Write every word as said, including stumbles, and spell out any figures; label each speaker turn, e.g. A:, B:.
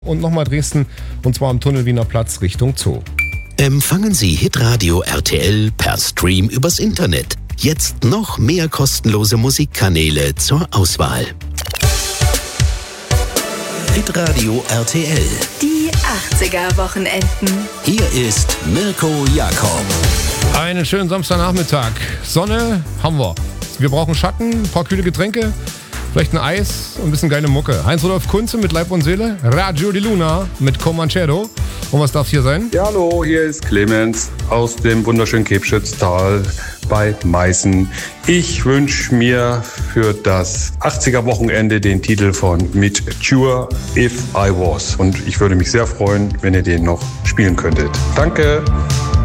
A: Und nochmal Dresden, und zwar am Tunnel Wiener Platz Richtung Zoo.
B: Empfangen Sie Hitradio R T L per Stream übers Internet. Jetzt noch mehr kostenlose Musikkanäle zur Auswahl. Hitradio R T L.
C: Die achtziger-Wochenenden.
B: Hier ist Mirko Jakob.
A: Einen schönen Samstagnachmittag. Sonne haben wir. Wir brauchen Schatten, ein paar kühle Getränke, vielleicht ein Eis und ein bisschen geile Mucke. Heinz-Rudolf Kunze mit Leib und Seele, Radio di Luna mit Comanchero. Und was darf hier sein?
D: Ja, hallo, hier ist Clemens aus dem wunderschönen Kebschütztal bei Meißen. Ich wünsche mir für das achtziger-Wochenende den Titel von Mature, If I Was. Und ich würde mich sehr freuen, wenn ihr den noch spielen könntet. Danke!